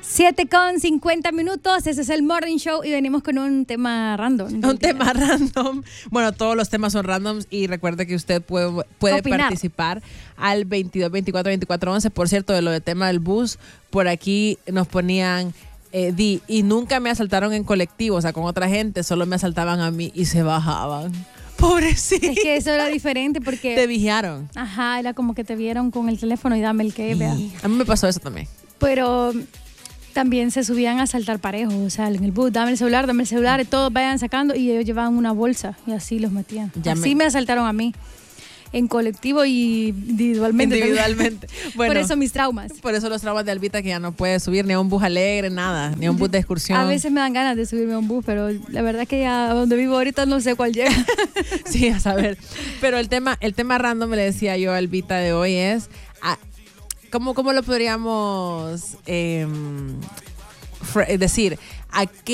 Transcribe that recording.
7:50. Ese es el Morning Show y venimos con un tema random. Un tema random. Bueno, todos los temas son randoms y recuerde que usted puede participar al 22 24 24 11. Por cierto, de lo del tema del bus, por aquí nos ponían y nunca me asaltaron en colectivo, o sea, con otra gente, solo me asaltaban a mí y se bajaban. Pobrecito. Es que eso era diferente porque... Te vigiaron. Ajá, era como que te vieron con el teléfono y dame el que vea. A mí me pasó eso también. Pero también se subían a saltar parejos, o sea, en el bus, dame el celular, y todos vayan sacando y ellos llevaban una bolsa y así los metían. Así me asaltaron a mí. En colectivo y individualmente. Bueno, por eso mis traumas. Por eso los traumas de Albita, que ya no puede subir ni a un bus alegre, nada, ni a un bus de excursión. A veces me dan ganas de subirme a un bus, pero la verdad es que ya donde vivo ahorita no sé cuál llega. Sí, a saber. Pero el tema random, le decía yo a Albita de hoy es, ¿cómo lo podríamos decir? ¿A qué